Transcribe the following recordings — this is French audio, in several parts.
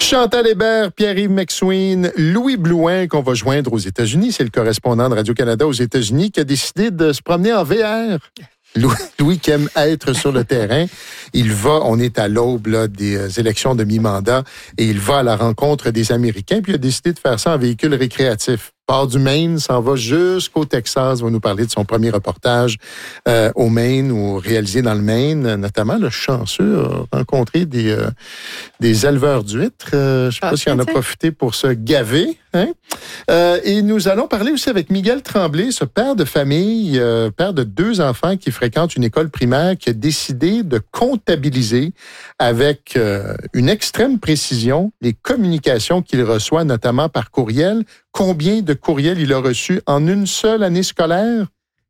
Chantal Hébert, Pierre-Yves McSween, Louis Blouin qu'on va joindre aux États-Unis. C'est le correspondant de Radio-Canada aux États-Unis qui a décidé de se promener en VR. Louis qui aime être sur le terrain. On est à l'aube là, des élections de mi-mandat et il va à la rencontre des Américains puis il a décidé de faire ça en véhicule récréatif. Part du Maine, s'en va jusqu'au Texas, va nous parler de son premier reportage au Maine ou réalisé dans le Maine. Notamment, le chanceux a rencontré des éleveurs d'huîtres. Je ne sais pas s'il en a profité pour se gaver. Hein? Et nous allons parler aussi avec Miguel Tremblay, ce père de famille, père de 2 enfants qui fréquente une école primaire, qui a décidé de comptabiliser avec une extrême précision les communications qu'il reçoit, notamment par courriel. Combien de courriels il a reçus en une seule année scolaire?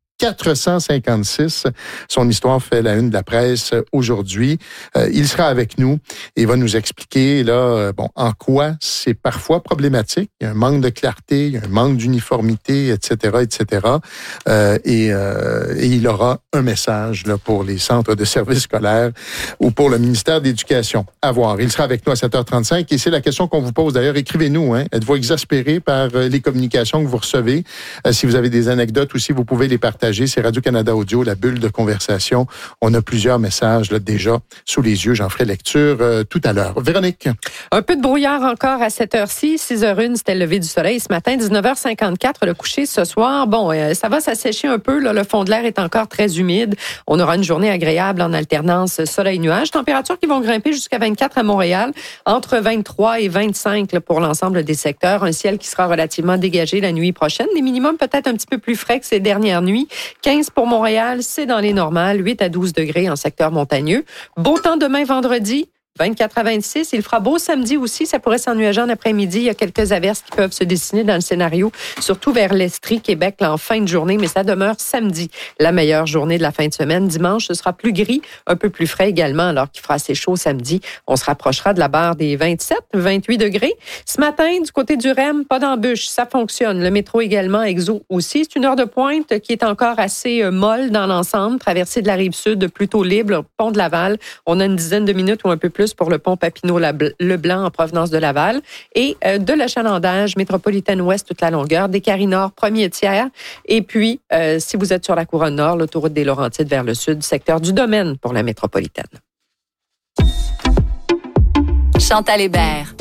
456. Son histoire fait la une de la presse aujourd'hui. Il sera avec nous et va nous expliquer là, en quoi c'est parfois problématique. Il y a un manque de clarté, il y a un manque d'uniformité, etc., etc. Et il aura un message là, pour les centres de services scolaires ou pour le ministère de l'Éducation. À voir. Il sera avec nous à 7h35 et c'est la question qu'on vous pose. D'ailleurs, écrivez-nous. Hein. Êtes-vous exaspéré par les communications que vous recevez? Si vous avez des anecdotes aussi, vous pouvez les partager. C'est Radio-Canada Audio, la bulle de conversation. On a plusieurs messages là, déjà sous les yeux. J'en ferai lecture tout à l'heure. Véronique. Un peu de brouillard encore à cette heure-ci. 6h01, c'était le lever du soleil ce matin. 19h54, le coucher ce soir. Bon, ça va s'assécher un peu. Là, le fond de l'air est encore très humide. On aura une journée agréable en alternance soleil-nuage. Températures qui vont grimper jusqu'à 24 à Montréal. Entre 23 et 25 là, pour l'ensemble des secteurs. Un ciel qui sera relativement dégagé la nuit prochaine. Des minimums peut-être un petit peu plus frais que ces dernières nuits. 15 pour Montréal, c'est dans les normales. 8 à 12 degrés en secteur montagneux. Beau temps demain vendredi. 24 à 26. Il fera beau samedi aussi. Ça pourrait s'ennuager en après-midi. Il y a quelques averses qui peuvent se dessiner dans le scénario, surtout vers l'Estrie, Québec, là, en fin de journée. Mais ça demeure samedi, la meilleure journée de la fin de semaine. Dimanche, ce sera plus gris, un peu plus frais également, alors qu'il fera assez chaud samedi. On se rapprochera de la barre des 27, 28 degrés. Ce matin, du côté du REM, pas d'embûche. Ça fonctionne. Le métro également, Exo aussi. C'est une heure de pointe qui est encore assez molle dans l'ensemble. Traversée de la Rive-Sud, plutôt libre. Pont de Laval. On a une dizaine de minutes ou un peu plus pour le pont Papineau-Leblanc en provenance de Laval et de l'achalandage métropolitaine ouest toute la longueur, des Carris-Nord, premier tiers. Et puis, si vous êtes sur la couronne nord, l'autoroute des Laurentides vers le sud, secteur du Domaine pour la métropolitaine. Chantal Hébert.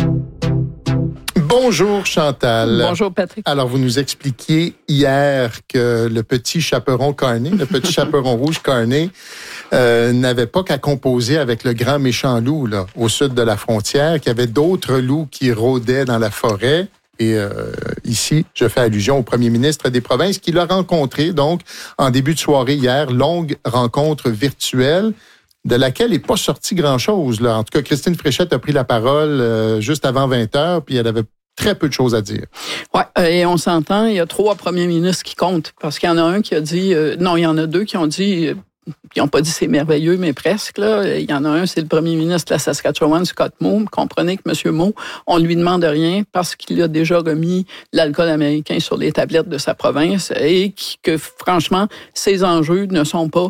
Bonjour Chantal. Bonjour Patrick. Alors, vous nous expliquiez hier que le petit chaperon Carney, le petit chaperon rouge Carney, n'avait pas qu'à composer avec le grand méchant loup là, au sud de la frontière, qu'il y avait d'autres loups qui rôdaient dans la forêt. Et ici, je fais allusion au premier ministre des provinces qui l'a rencontré, donc, en début de soirée hier, longue rencontre virtuelle, de laquelle n'est pas sorti grand-chose. Là. En tout cas, Christine Fréchette a pris la parole juste avant 20h, puis elle avait très peu de choses à dire. Oui, et on s'entend, il y a 3 premiers ministres qui comptent, parce qu'il y en a un qui a dit, non, il y en a 2 qui ont dit, ils n'ont pas dit c'est merveilleux, mais presque. Là. Il y en a un, c'est le premier ministre de la Saskatchewan, Scott Moe. Comprenez que M. Moe, on lui demande rien parce qu'il a déjà remis l'alcool américain sur les tablettes de sa province et que, franchement, ces enjeux ne sont pas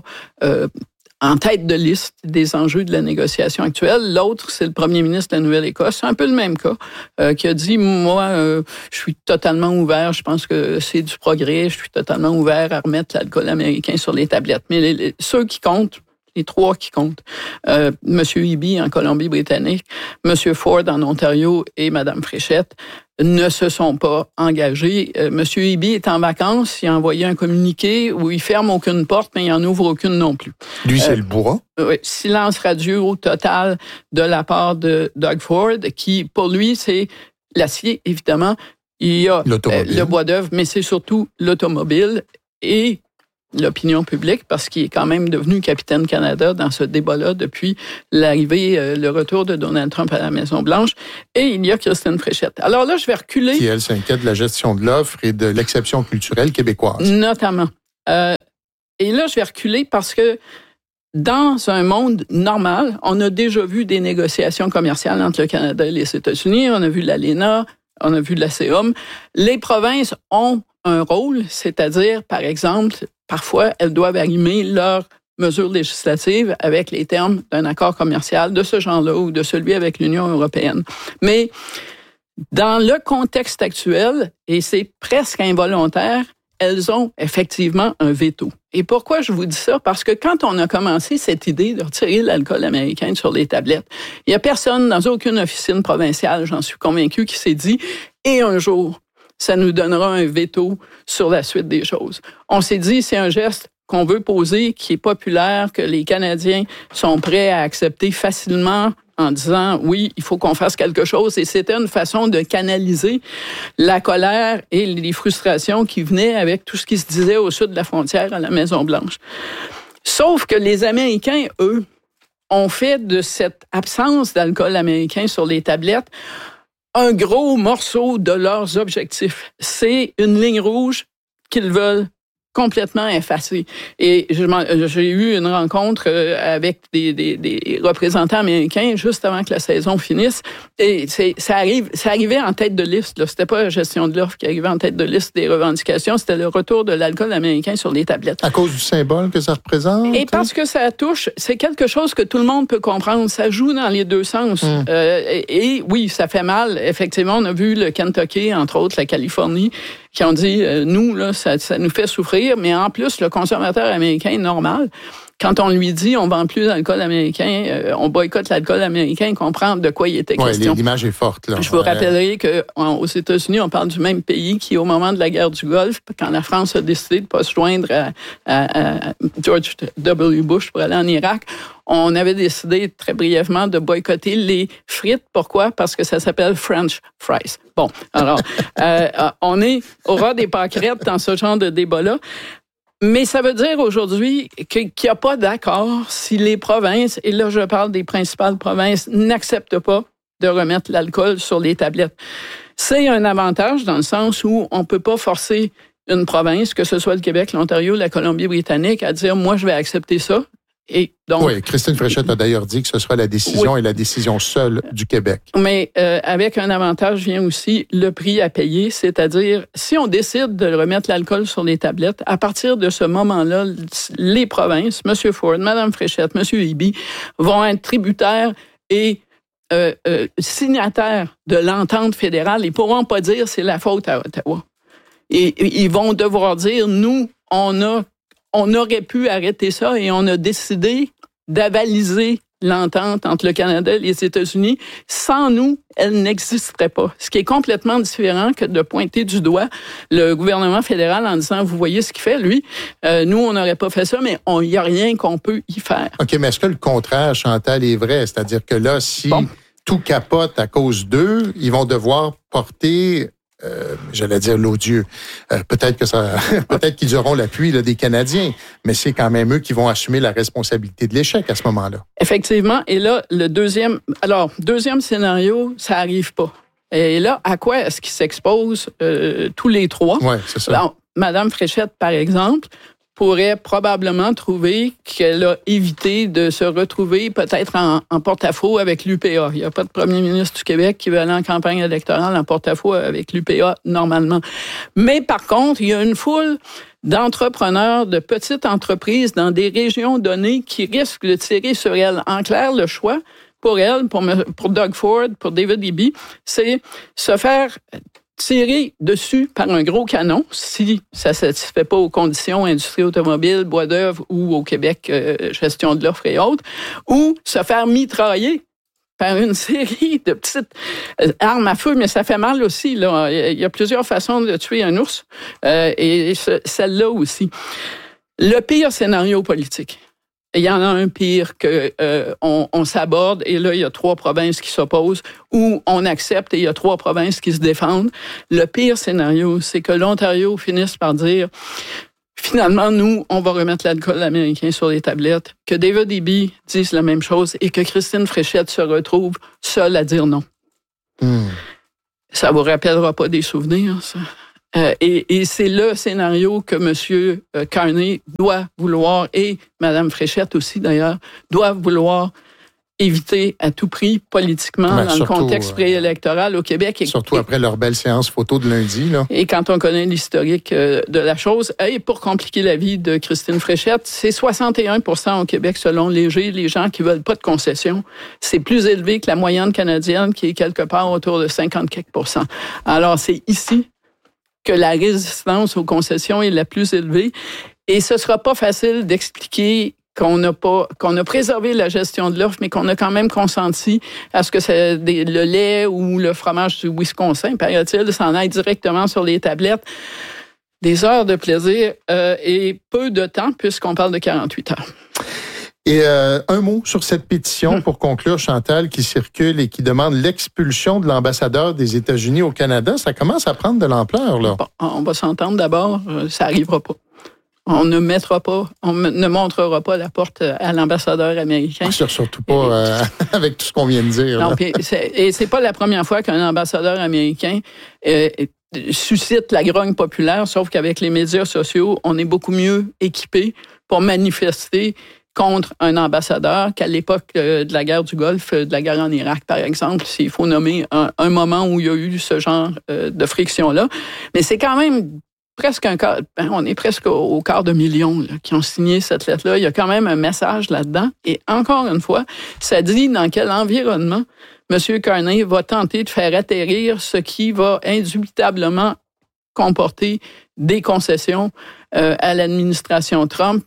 en tête de liste des enjeux de la négociation actuelle. L'autre, c'est le premier ministre de la Nouvelle-Écosse. C'est un peu le même cas, qui a dit, moi, je suis totalement ouvert, je pense que c'est du progrès, je suis totalement ouvert à remettre l'alcool américain sur les tablettes. Mais ceux qui comptent, les 3 qui comptent, M. Eby en Colombie-Britannique, M. Ford en Ontario et Mme Fréchette, ne se sont pas engagés. M. Eby est en vacances, il a envoyé un communiqué où il ferme aucune porte, mais il n'en ouvre aucune non plus. Lui, c'est le bourreau. Oui, silence radio total de la part de Doug Ford, qui, pour lui, c'est l'acier, évidemment. Il y a le bois d'œuvre, mais c'est surtout l'automobile et l'opinion publique, parce qu'il est quand même devenu capitaine Canada dans ce débat-là depuis l'arrivée, le retour de Donald Trump à la Maison-Blanche. Et il y a Christine Fréchette. Alors là, je vais reculer. Qui, elle, s'inquiète de la gestion de l'offre et de l'exception culturelle québécoise. Notamment. Et là, je vais reculer parce que dans un monde normal, on a déjà vu des négociations commerciales entre le Canada et les États-Unis. On a vu l'ALENA, on a vu l'ASEOM. Les provinces ont un rôle, c'est-à-dire, par exemple, parfois, elles doivent arrimer leur mesure législative avec les termes d'un accord commercial de ce genre-là ou de celui avec l'Union européenne. Mais dans le contexte actuel, et c'est presque involontaire, elles ont effectivement un veto. Et pourquoi je vous dis ça? Parce que quand on a commencé cette idée de retirer l'alcool américain sur les tablettes, il n'y a personne dans aucune officine provinciale, j'en suis convaincu, qui s'est dit « et un jour, ça nous donnera un veto sur la suite des choses ». On s'est dit, c'est un geste qu'on veut poser, qui est populaire, que les Canadiens sont prêts à accepter facilement en disant, oui, il faut qu'on fasse quelque chose. Et c'était une façon de canaliser la colère et les frustrations qui venaient avec tout ce qui se disait au sud de la frontière à la Maison-Blanche. Sauf que les Américains, eux, ont fait de cette absence d'alcool américain sur les tablettes un gros morceau de leurs objectifs. C'est une ligne rouge qu'ils veulent complètement effacé. Et j'ai eu une rencontre avec des représentants américains juste avant que la saison finisse. Et ça arrivait en tête de liste. Là. C'était pas la gestion de l'offre qui arrivait en tête de liste des revendications, c'était le retour de l'alcool américain sur les tablettes. À cause du symbole que ça représente? Et parce que ça touche, c'est quelque chose que tout le monde peut comprendre. Ça joue dans les deux sens. Et oui, ça fait mal. Effectivement, on a vu le Kentucky, entre autres la Californie, qui ont dit, nous, là, ça nous fait souffrir, mais en plus, le consommateur américain normal, quand on lui dit on vend plus d'alcool américain, on boycotte l'alcool américain, comprend de quoi il était question. Oui, l'image est forte. Là. Je vous rappellerai qu'aux États-Unis, on parle du même pays qui, au moment de la guerre du Golfe, quand la France a décidé de ne pas se joindre à George W. Bush pour aller en Irak, on avait décidé très brièvement de boycotter les frites. Pourquoi? Parce que ça s'appelle French fries. Bon, alors, on est au ras des pâquerettes dans ce genre de débat-là. Mais ça veut dire aujourd'hui qu'il n'y a pas d'accord si les provinces, et là je parle des principales provinces, n'acceptent pas de remettre l'alcool sur les tablettes. C'est un avantage dans le sens où on ne peut pas forcer une province, que ce soit le Québec, l'Ontario, la Colombie-Britannique, à dire « moi je vais accepter ça ». Et donc, oui, Christine Fréchette a d'ailleurs dit que ce sera la décision et la décision seule du Québec. Mais avec un avantage vient aussi le prix à payer, c'est-à-dire si on décide de remettre l'alcool sur les tablettes, à partir de ce moment-là, les provinces, M. Ford, Mme Fréchette, M. Eby, vont être tributaires et signataires de l'entente fédérale. Ils ne pourront pas dire c'est la faute à Ottawa. Et ils vont devoir dire, nous, on aurait pu arrêter ça et on a décidé d'avaliser l'entente entre le Canada et les États-Unis. Sans nous, elle n'existerait pas. Ce qui est complètement différent que de pointer du doigt le gouvernement fédéral en disant, vous voyez ce qu'il fait, lui. Nous, on n'aurait pas fait ça, mais il n'y a rien qu'on peut y faire. OK, mais est-ce que le contraire, Chantal, est vrai? C'est-à-dire que là, si tout capote à cause d'eux, ils vont devoir porter... j'allais dire l'odieux. Peut-être qu'ils auront l'appui des Canadiens, mais c'est quand même eux qui vont assumer la responsabilité de l'échec à ce moment-là. Effectivement. Et là, deuxième scénario, ça arrive pas. Et là, à quoi est-ce qu'ils s'exposent tous les trois? Oui, c'est ça. Alors, Mme Fréchette, par exemple, pourrait probablement trouver qu'elle a évité de se retrouver peut-être en porte-à-faux avec l'UPA. Il n'y a pas de premier ministre du Québec qui veut aller en campagne électorale en porte-à-faux avec l'UPA normalement. Mais par contre, il y a une foule d'entrepreneurs, de petites entreprises dans des régions données qui risquent de tirer sur elle. En clair, le choix pour elle, pour Doug Ford, pour David Eby, c'est se faire tirer dessus par un gros canon, si ça ne satisfait pas aux conditions industrie automobile, bois d'œuvre ou au Québec, gestion de l'offre et autres, ou se faire mitrailler par une série de petites armes à feu, mais ça fait mal aussi. Là. Il y a plusieurs façons de tuer un ours, et celle-là aussi. Le pire scénario politique, il y en a un pire que on s'aborde et là, il y a 3 provinces qui s'opposent ou on accepte et il y a 3 provinces qui se défendent. Le pire scénario, c'est que l'Ontario finisse par dire finalement, nous, on va remettre l'alcool américain sur les tablettes, que David Eby dise la même chose et que Christine Fréchette se retrouve seule à dire non. Ça vous rappellera pas des souvenirs, ça? Et c'est le scénario que M. Carney doit vouloir, et Mme Fréchette aussi d'ailleurs, doivent vouloir éviter à tout prix politiquement dans le contexte préélectoral au Québec. Surtout après leur belle séance photo de lundi. Là. Et quand on connaît l'historique de la chose, et pour compliquer la vie de Christine Fréchette, c'est 61% au Québec selon Léger, les gens qui veulent pas de concessions. C'est plus élevé que la moyenne canadienne qui est quelque part autour de 50 quelques %. Alors, c'est ici que la résistance aux concessions est la plus élevée. Et ce sera pas facile d'expliquer qu'on a préservé la gestion de l'offre, mais qu'on a quand même consenti à ce que le lait ou le fromage du Wisconsin, paraît-il, s'en aille directement sur les tablettes. Des heures de plaisir et peu de temps, puisqu'on parle de 48 heures. Et un mot sur cette pétition pour conclure, Chantal, qui circule et qui demande l'expulsion de l'ambassadeur des États-Unis au Canada. Ça commence à prendre de l'ampleur, là. Bon, on va s'entendre d'abord, ça n'arrivera pas. On ne montrera pas la porte à l'ambassadeur américain. Surtout pas avec tout ce qu'on vient de dire. Non, et c'est pas la première fois qu'un ambassadeur américain suscite la grogne populaire, sauf qu'avec les médias sociaux, on est beaucoup mieux équipé pour manifester contre un ambassadeur qu'à l'époque de la guerre du Golfe, de la guerre en Irak, par exemple, s'il faut nommer un moment où il y a eu ce genre de friction-là. Mais c'est quand même on est presque au quart de million là, qui ont signé cette lettre-là. Il y a quand même un message là-dedans. Et encore une fois, ça dit dans quel environnement M. Carney va tenter de faire atterrir ce qui va indubitablement comporter des concessions à l'administration Trump,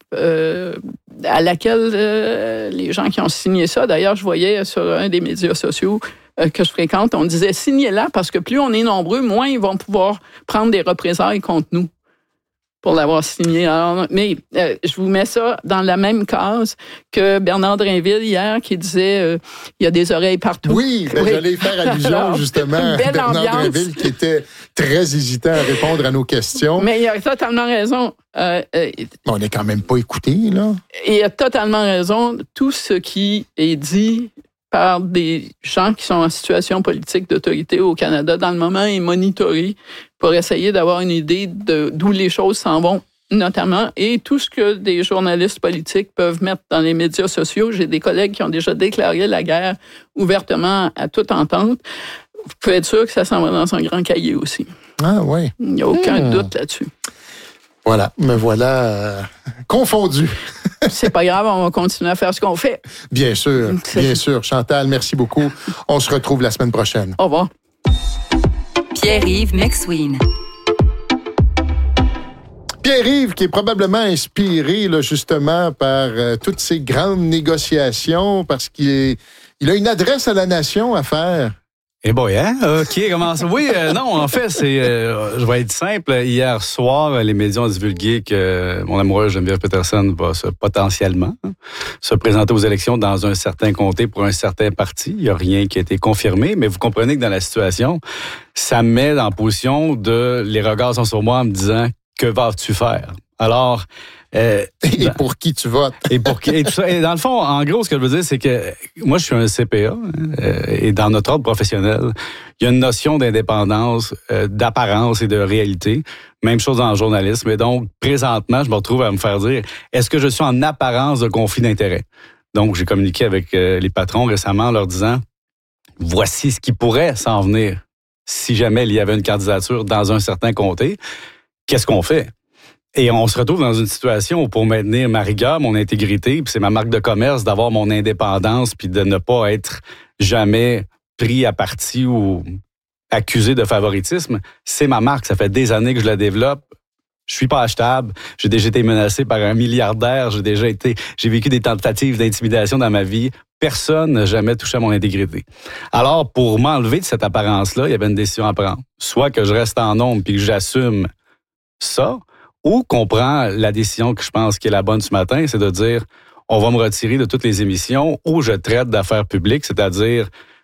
à laquelle les gens qui ont signé ça, d'ailleurs, je voyais sur un des médias sociaux que je fréquente, on disait « signez-la parce que plus on est nombreux, moins ils vont pouvoir prendre des représailles contre nous pour l'avoir signé. » Alors, mais je vous mets ça dans la même case que Bernard Drinville hier qui disait il y a des oreilles partout. Oui, j'allais y faire allusion alors, justement à Bernard Drinville qui était très hésitant à répondre à nos questions. Mais il a totalement raison. On n'est quand même pas écouté, là. Et il a totalement raison. Tout ce qui est dit par des gens qui sont en situation politique d'autorité au Canada dans le moment est monitoré pour essayer d'avoir une idée d'où les choses s'en vont, notamment, et tout ce que des journalistes politiques peuvent mettre dans les médias sociaux. J'ai des collègues qui ont déjà déclaré la guerre ouvertement à toute entente. Vous pouvez être sûr que ça s'en va dans un grand cahier aussi. Ah oui. Il n'y a aucun doute là-dessus. Voilà, me voilà confondu. C'est pas grave, on va continuer à faire ce qu'on fait. Bien sûr, bien sûr. Chantal, merci beaucoup. On se retrouve la semaine prochaine. Au revoir. Pierre-Yves McSween. Pierre-Yves, qui est probablement inspiré là, justement par toutes ces grandes négociations, parce qu'il a une adresse à la nation à faire. Eh boy, hein? OK, comment ça? Oui, non, en fait, je vais être simple. Hier soir, les médias ont divulgué que mon amoureuse Geneviève Peterson va potentiellement se présenter aux élections dans un certain comté pour un certain parti. Il n'y a rien qui a été confirmé, mais vous comprenez que dans la situation, ça me met en position de les regards sont sur moi en me disant « Que vas-tu faire? » Alors... et pour qui tu votes? Et pour qui? Et tout ça. Et dans le fond, en gros, ce que je veux dire, c'est que moi, je suis un CPA, et dans notre ordre professionnel, il y a une notion d'indépendance, d'apparence et de réalité. Même chose dans le journalisme. Et donc, présentement, je me retrouve à me faire dire, est-ce que je suis en apparence de conflit d'intérêts? Donc, j'ai communiqué avec les patrons récemment en leur disant, voici ce qui pourrait s'en venir si jamais il y avait une candidature dans un certain comté. Qu'est-ce qu'on fait? Et on se retrouve dans une situation où pour maintenir ma rigueur, mon intégrité, puis c'est ma marque de commerce d'avoir mon indépendance, puis de ne pas être jamais pris à partie ou accusé de favoritisme, c'est ma marque. Ça fait des années que je la développe. Je suis pas achetable. J'ai déjà été menacé par un milliardaire. J'ai vécu des tentatives d'intimidation dans ma vie. Personne n'a jamais touché à mon intégrité. Alors, pour m'enlever de cette apparence-là, il y avait une décision à prendre. Soit que je reste en ombre puis que j'assume ça, ou qu'on prend la décision que je pense qui est la bonne ce matin, c'est de dire, on va me retirer de toutes les émissions où je traite d'affaires publiques, c'est-à-dire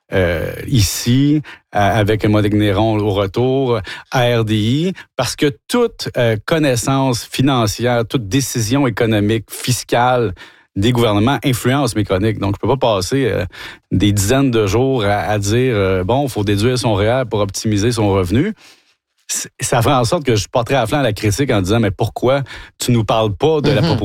ici, avec Monique Néron au retour, à RDI, parce que toute connaissance financière, toute décision économique, fiscale des gouvernements influence mes chroniques. Donc, je peux pas passer des dizaines de jours à dire, bon, il faut déduire son REER pour optimiser son revenu. Ça fait en sorte que je porterai à flanc la critique en disant, mais pourquoi tu nous parles pas de la proposition